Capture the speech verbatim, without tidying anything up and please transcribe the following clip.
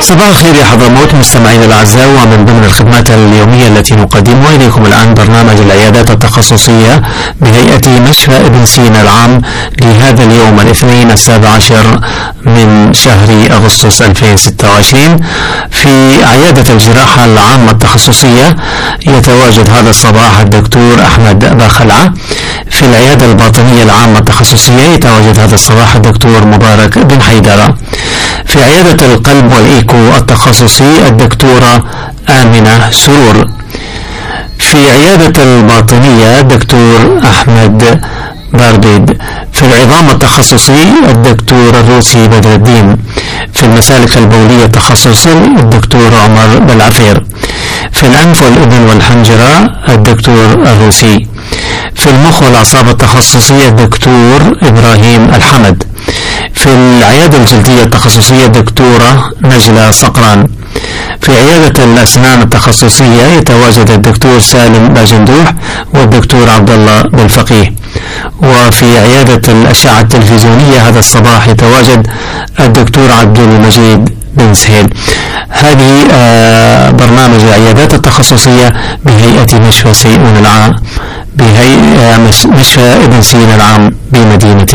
صباح الخير يا حضرموت مستمعينا الأعزاء، ومن ضمن الخدمات اليومية التي نقدمها إليكم الآن برنامج العيادات التخصصية بهيئة مشفى ابن سينا العام لهذا اليوم الاثنين السابع عشر من شهر أغسطس ألفين وستة وعشرين. في عيادة الجراحة العامة التخصصية يتواجد هذا الصباح الدكتور أحمد باخلعة. في العيادة الباطنية العامة التخصصية يتواجد هذا الصباح الدكتور مبارك بن حيدرة. في عيادة القلب والإيكو التخصصي الدكتورة آمنة سرور. في عيادة الباطنية الدكتور أحمد بارديد. في العظام التخصصي الدكتور الروسي بدر الدين. في المسالك البولية التخصصي الدكتور عمر بالعفير. في الأنف والأذن والحنجرة الدكتور الروسي. في المخ والأعصاب التخصصية الدكتور إبراهيم الحمد. في العيادة الجلدية التخصصية الدكتورة نجلة صقران. في عيادة الأسنان التخصصية يتواجد الدكتور سالم باجندوح والدكتور عبد الله بالفقيه. وفي عيادة الأشعة التلفزيونية هذا الصباح يتواجد الدكتور عبد المجيد بن سهيل. هذه آه برنامج العيادات التخصصية بهيئة مشفى سيئون العام بهيئة مشفى ابن سينا العام بمدينة